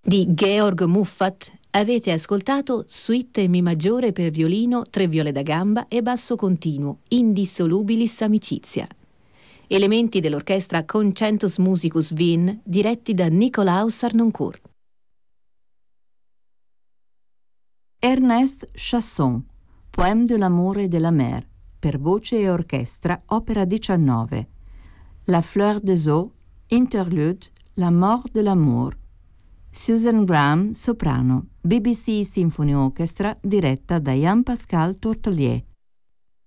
Di Georg Muffat avete ascoltato Suite in Mi maggiore per violino, 3 viole da gamba e basso continuo, Indissolubilis Amicizia. Elementi dell'orchestra Concentus Musicus Wien, diretti da Nikolaus Harnoncourt. Ernest Chasson, Poème de l'amour et de la mer, per voce e orchestra, opera 19. La fleur des eaux, interlude, La mort de l'amour. Susan Graham, soprano, BBC Symphony Orchestra, diretta da Jean-Pascal Tortolier.